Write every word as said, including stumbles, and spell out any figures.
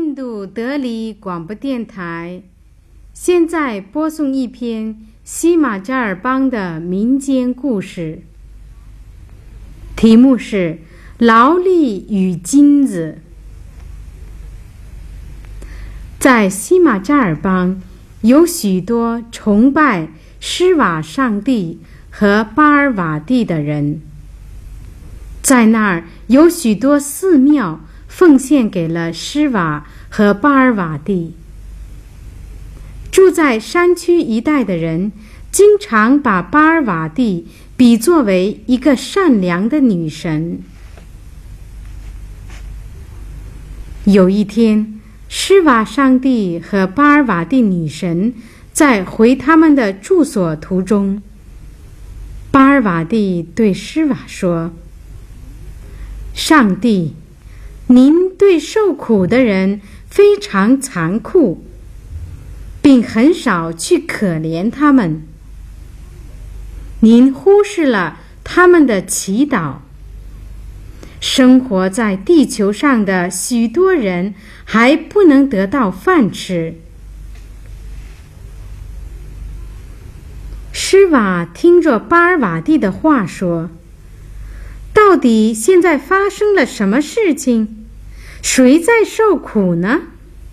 印度德里广播电台，现在播送一篇西马扎尔邦的民间故事，题目是《劳力与金子》。在西马扎尔邦有许多崇拜施瓦上帝和巴尔瓦蒂的人，在那儿有许多寺庙奉献给了施瓦和巴尔瓦蒂。住在山区一带的人经常把巴尔瓦蒂比作为一个善良的女神。有一天，施瓦上帝和巴尔瓦蒂女神在回他们的住所途中，巴尔瓦蒂对施瓦说：上帝，您对受苦的人非常残酷，并很少去可怜他们。您忽视了他们的祈祷。生活在地球上的许多人还不能得到饭吃。施瓦听着巴尔瓦蒂的话说：到底现在发生了什么事情？谁在受苦呢？